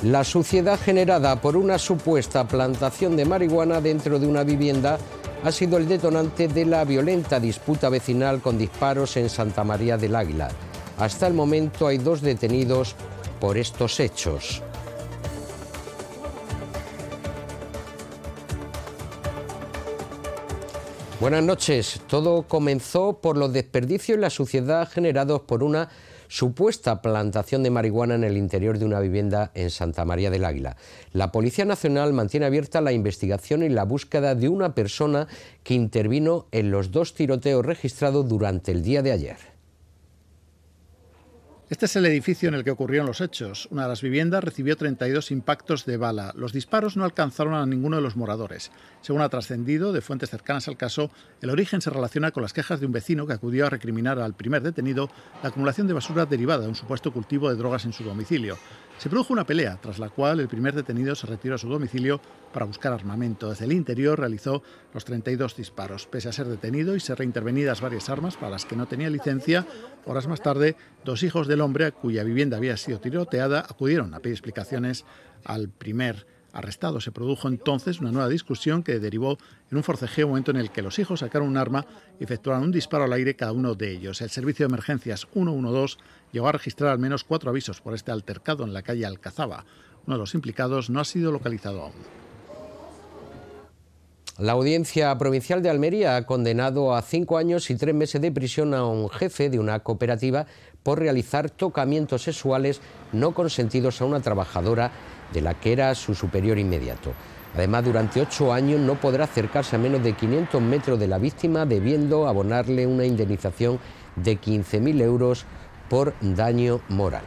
La suciedad generada por una supuesta plantación de marihuana dentro de una vivienda ha sido el detonante de la violenta disputa vecinal con disparos en Santa María del Águila. Hasta el momento hay 2 detenidos por estos hechos. Buenas noches. Todo comenzó por los desperdicios y la suciedad generados por una supuesta plantación de marihuana en el interior de una vivienda en Santa María del Águila. La Policía Nacional mantiene abierta la investigación y la búsqueda de una persona que intervino en los 2 tiroteos registrados durante el día de ayer. Este es el edificio en el que ocurrieron los hechos. Una de las viviendas recibió 32 impactos de bala. Los disparos no alcanzaron a ninguno de los moradores. Según ha trascendido de fuentes cercanas al caso, el origen se relaciona con las quejas de un vecino que acudió a recriminar al primer detenido la acumulación de basura derivada de un supuesto cultivo de drogas en su domicilio. Se produjo una pelea, tras la cual el primer detenido se retiró a su domicilio para buscar armamento. Desde el interior realizó los 32 disparos. Pese a ser detenido y ser reintervenidas varias armas para las que no tenía licencia, horas más tarde, 2 hijos del hombre, cuya vivienda había sido tiroteada, acudieron a pedir explicaciones al primer arrestado. Se produjo entonces una nueva discusión que derivó en un forcejeo, momento en el que los hijos sacaron un arma y efectuaron un disparo al aire cada uno de ellos. El servicio de emergencias 112 llegó a registrar al menos 4 avisos por este altercado en la calle Alcazaba. Uno de los implicados no ha sido localizado aún. La Audiencia Provincial de Almería ha condenado a 5 años y 3 meses de prisión a un jefe de una cooperativa por realizar tocamientos sexuales no consentidos a una trabajadora de la que era su superior inmediato. Además, durante 8 años no podrá acercarse a menos de 500 metros de la víctima, debiendo abonarle una indemnización de 15.000 euros por daño moral.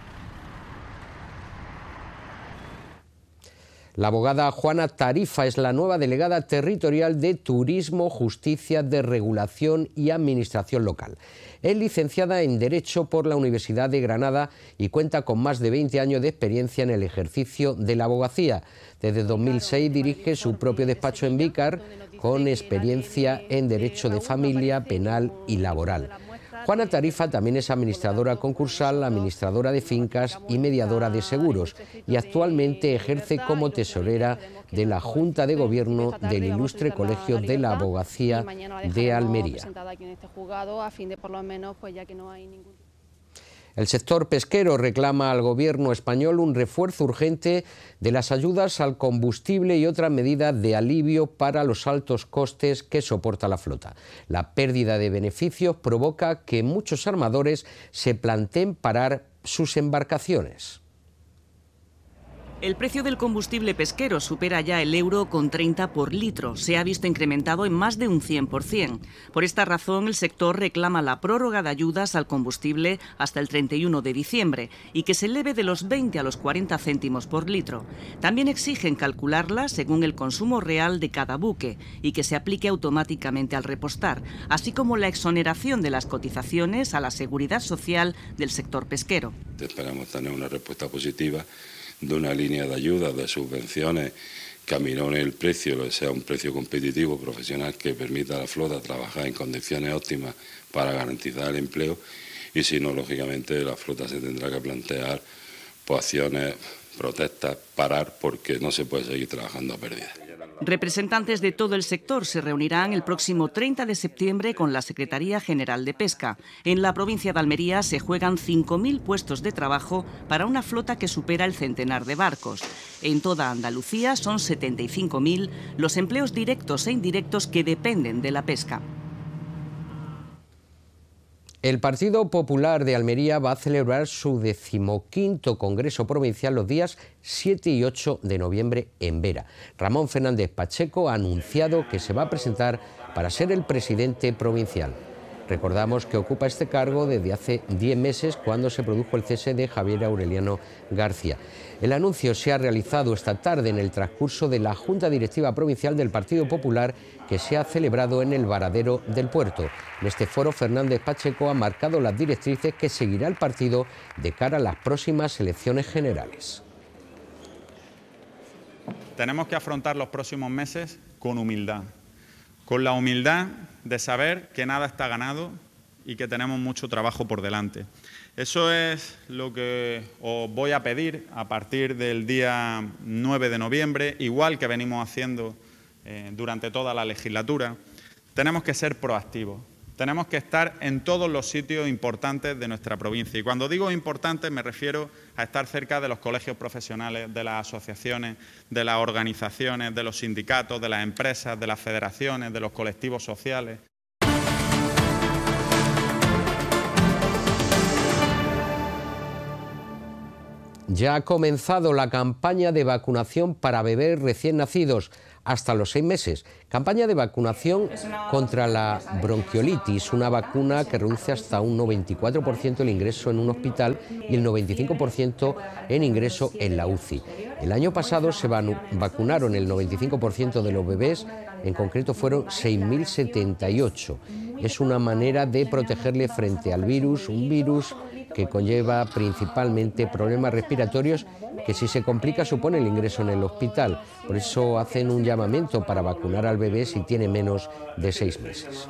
La abogada Juana Tarifa es la nueva delegada territorial de Turismo, Justicia, Desregulación y Administración Local. Es licenciada en Derecho por la Universidad de Granada y cuenta con más de 20 años de experiencia en el ejercicio de la abogacía. Desde 2006 dirige su propio despacho en Vícar, con experiencia en Derecho de Familia, Penal y Laboral. Juana Tarifa también es administradora concursal, administradora de fincas y mediadora de seguros, y actualmente ejerce como tesorera de la Junta de Gobierno del Ilustre Colegio de la Abogacía de Almería. El sector pesquero reclama al Gobierno español un refuerzo urgente de las ayudas al combustible y otras medidas de alivio para los altos costes que soporta la flota. La pérdida de beneficios provoca que muchos armadores se planteen parar sus embarcaciones. El precio del combustible pesquero supera ya el €1,30 por litro. Se ha visto incrementado en más de un 100%. Por esta razón, el sector reclama la prórroga de ayudas al combustible hasta el 31 de diciembre y que se eleve de los 20 a los 40 céntimos por litro. También exigen calcularla según el consumo real de cada buque y que se aplique automáticamente al repostar, así como la exoneración de las cotizaciones a la seguridad social del sector pesquero. Esperamos tener una respuesta positiva de una línea de ayudas, de subvenciones que aminoren el precio, que sea un precio competitivo, profesional, que permita a la flota trabajar en condiciones óptimas para garantizar el empleo, y si no, lógicamente la flota se tendrá que plantear acciones, protestas, parar, porque no se puede seguir trabajando a pérdida. Representantes de todo el sector se reunirán el próximo 30 de septiembre con la Secretaría General de Pesca. En la provincia de Almería se juegan 5.000 puestos de trabajo para una flota que supera el centenar de barcos. En toda Andalucía son 75.000 los empleos directos e indirectos que dependen de la pesca. El Partido Popular de Almería va a celebrar su 15º Congreso Provincial los días 7 y 8 de noviembre en Vera. Ramón Fernández Pacheco ha anunciado que se va a presentar para ser el presidente provincial. Recordamos que ocupa este cargo desde hace 10 meses, cuando se produjo el cese de Javier Aureliano García. El anuncio se ha realizado esta tarde en el transcurso de la Junta Directiva Provincial del Partido Popular, que se ha celebrado en el Varadero del Puerto. En este foro, Fernández Pacheco ha marcado las directrices que seguirá el partido de cara a las próximas elecciones generales. Tenemos que afrontar los próximos meses con humildad, con la humildad de saber que nada está ganado y que tenemos mucho trabajo por delante. Eso es lo que os voy a pedir a partir del día 9 de noviembre, igual que venimos haciendo durante toda la legislatura. Tenemos que ser proactivos, tenemos que estar en todos los sitios importantes de nuestra provincia. Y cuando digo importantes me refiero a estar cerca de los colegios profesionales, de las asociaciones, de las organizaciones, de los sindicatos, de las empresas, de las federaciones, de los colectivos sociales. Ya ha comenzado la campaña de vacunación para bebés recién nacidos hasta los 6 meses. Campaña de vacunación contra la bronquiolitis, una vacuna que reduce hasta un 94% el ingreso en un hospital y el 95% en ingreso en la UCI. El año pasado se vacunaron el 95% de los bebés, en concreto fueron 6.078. Es una manera de protegerle frente al virus, un virus que conlleva principalmente problemas respiratorios que si se complica supone el ingreso en el hospital. Por eso hacen un llamamiento para vacunar al bebé si tiene menos de 6 meses.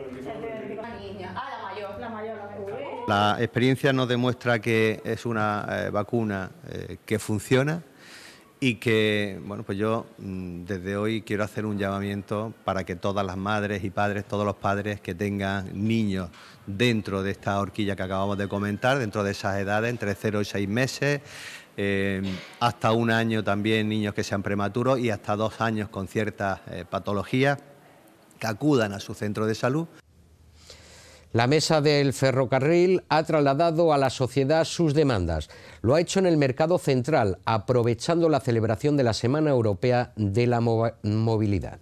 La experiencia nos demuestra que es una vacuna que funciona y que, bueno, pues yo desde hoy quiero hacer un llamamiento para que todas las madres y padres, todos los padres que tengan niños dentro de esta horquilla que acabamos de comentar, dentro de esas edades, entre 0 y 6 meses, hasta 1 año también niños que sean prematuros y hasta 2 años con ciertas patologías, que acudan a su centro de salud. La Mesa del Ferrocarril ha trasladado a la sociedad sus demandas. Lo ha hecho en el Mercado Central, aprovechando la celebración de la Semana Europea de la Movilidad.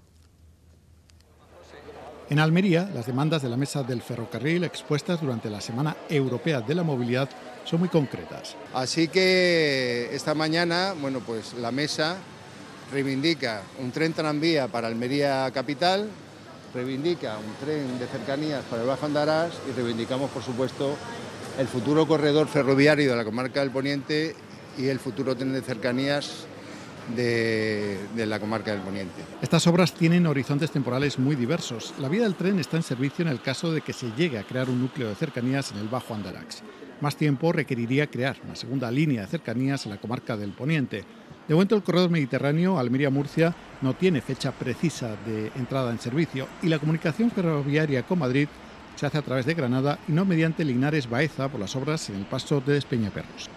En Almería, las demandas de la Mesa del Ferrocarril expuestas durante la Semana Europea de la Movilidad son muy concretas. Así que esta mañana, bueno, pues la Mesa reivindica un tren tranvía para Almería Capital, reivindica un tren de cercanías para el Bajo Andarás y reivindicamos, por supuesto, el futuro corredor ferroviario de la comarca del Poniente y el futuro tren de cercanías de la comarca del Poniente. Estas obras tienen horizontes temporales muy diversos. La vía del tren está en servicio en el caso de que se llegue a crear un núcleo de cercanías en el Bajo Andarax. Más tiempo requeriría crear una segunda línea de cercanías en la comarca del Poniente. De momento, el corredor mediterráneo Almería-Murcia no tiene fecha precisa de entrada en servicio y la comunicación ferroviaria con Madrid se hace a través de Granada y no mediante Linares-Baeza por las obras en el paso de Despeñaperros.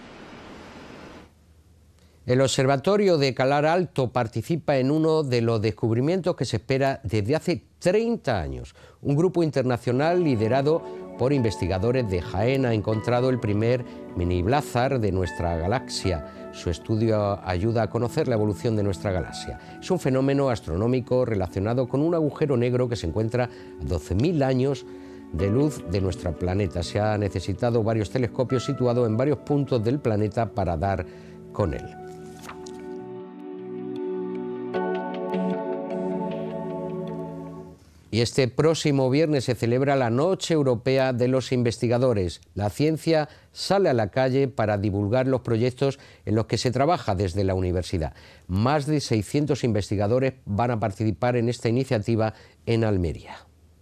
El Observatorio de Calar Alto participa en uno de los descubrimientos que se espera desde hace 30 años. Un grupo internacional liderado por investigadores de Jaén ha encontrado el primer mini-blázar de nuestra galaxia. Su estudio ayuda a conocer la evolución de nuestra galaxia. Es un fenómeno astronómico relacionado con un agujero negro que se encuentra a 12.000 años de luz de nuestro planeta. Se ha necesitado varios telescopios situados en varios puntos del planeta para dar con él. Y este próximo viernes se celebra la Noche Europea de los Investigadores. La ciencia sale a la calle para divulgar los proyectos en los que se trabaja desde la universidad. Más de 600 investigadores van a participar en esta iniciativa en Almería.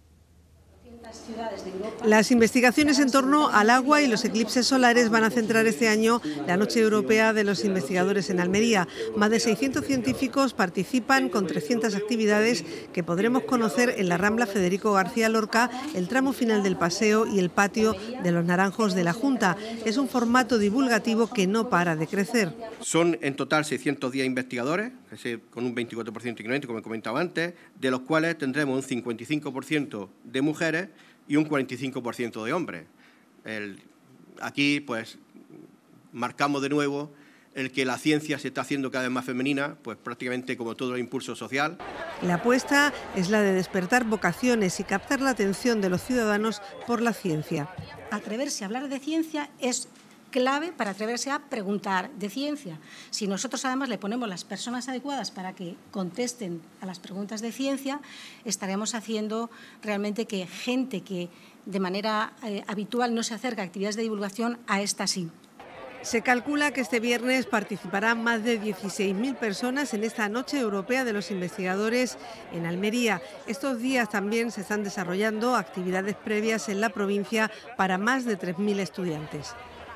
Las investigaciones en torno al agua y los eclipses solares van a centrar este año la Noche Europea de los Investigadores en Almería. Más de 600 científicos participan con 300 actividades que podremos conocer en la Rambla Federico García Lorca, el tramo final del paseo y el patio de los Naranjos de la Junta. Es un formato divulgativo que no para de crecer. Son en total 610 investigadores, con un 24% incremento, como he comentado antes, de los cuales tendremos un 55% de mujeres y un 45% de hombres. Aquí, pues, marcamos de nuevo el que la ciencia se está haciendo cada vez más femenina, pues prácticamente como todo el impulso social. La apuesta es la de despertar vocaciones y captar la atención de los ciudadanos por la ciencia. Atreverse a hablar de ciencia es clave para atreverse a preguntar de ciencia. Si nosotros además le ponemos las personas adecuadas para que contesten a las preguntas de ciencia, estaremos haciendo realmente que gente que de manera habitual no se acerca a actividades de divulgación, a esta sí. Se calcula que este viernes participarán más de 16.000 personas en esta Noche Europea de los Investigadores en Almería. Estos días también se están desarrollando actividades previas en la provincia para más de 3.000 estudiantes.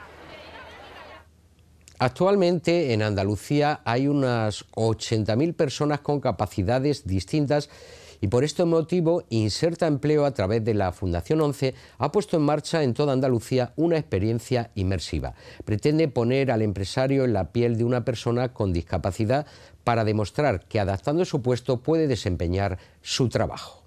Actualmente en Andalucía hay unas 80.000 personas con capacidades distintas y por este motivo Inserta Empleo, a través de la Fundación 11, ha puesto en marcha en toda Andalucía una experiencia inmersiva. Pretende poner al empresario en la piel de una persona con discapacidad para demostrar que, adaptando su puesto, puede desempeñar su trabajo.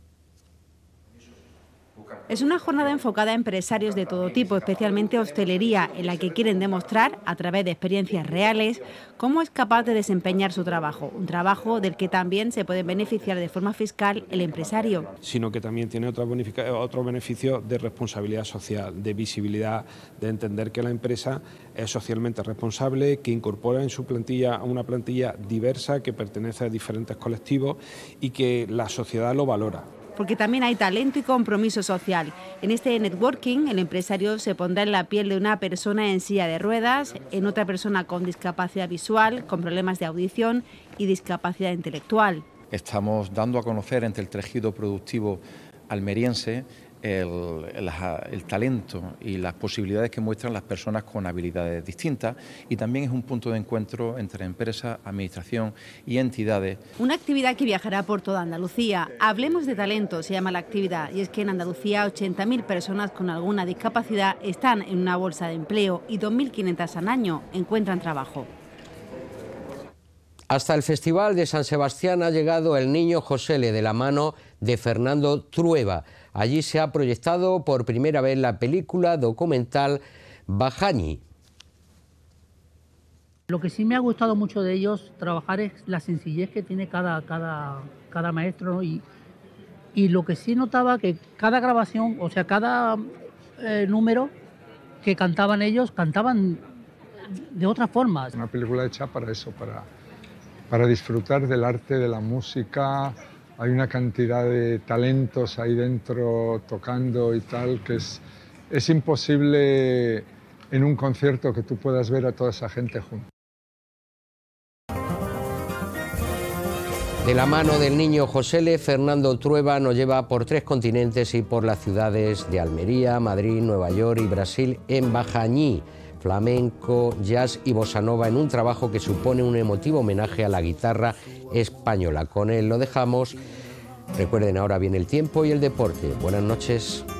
Es una jornada enfocada a empresarios de todo tipo, especialmente hostelería, en la que quieren demostrar, a través de experiencias reales, cómo es capaz de desempeñar su trabajo, un trabajo del que también se puede beneficiar de forma fiscal el empresario. Sino que también tiene otro beneficio de responsabilidad social, de visibilidad, de entender que la empresa es socialmente responsable, que incorpora en su plantilla una plantilla diversa que pertenece a diferentes colectivos y que la sociedad lo valora. Porque también hay talento y compromiso social. En este networking, el empresario se pondrá en la piel de una persona en silla de ruedas, en otra persona con discapacidad visual, con problemas de audición y discapacidad intelectual. Estamos dando a conocer entre el tejido productivo almeriense el talento y las posibilidades que muestran las personas con habilidades distintas, y también es un punto de encuentro entre empresas, administración y entidades. Una actividad que viajará por toda Andalucía. Hablemos de talento, se llama la actividad, y es que en Andalucía 80.000 personas con alguna discapacidad están en una bolsa de empleo y 2.500 al año encuentran trabajo. Hasta el Festival de San Sebastián ha llegado el Niño Josele, de la mano de Fernando Trueba. Allí se ha proyectado por primera vez la película documental Bajañí. Lo que sí me ha gustado mucho de ellos trabajar es la sencillez que tiene cada maestro, ¿no? Y lo que sí notaba que cada grabación, o sea, cada número que cantaban ellos, cantaban de otra forma. Una película hecha para eso, para disfrutar del arte, de la música. Hay una cantidad de talentos ahí dentro tocando y tal, que es imposible en un concierto que tú puedas ver a toda esa gente juntos. De la mano del Niño Josele, Fernando Trueba nos lleva por 3 continentes y por las ciudades de Almería, Madrid, Nueva York y Brasil en Bajañí, flamenco, jazz y bossa nova, en un trabajo que supone un emotivo homenaje a la guitarra española. Con él lo dejamos. Recuerden, ahora viene el tiempo y el deporte. Buenas noches.